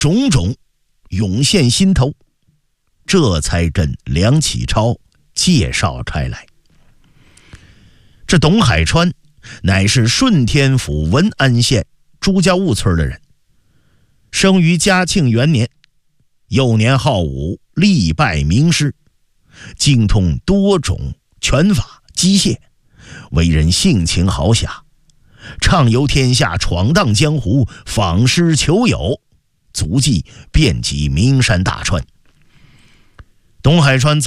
种种涌现心头，这才任梁启超介绍开来。这董海川乃是顺天府文安县朱家坞村的人，生于嘉庆元年，幼年好武，力败名师，精通多种拳法机械，为人性情豪侠，畅游天下，闯荡江湖，访师求友，足迹遍及名山大川。董海川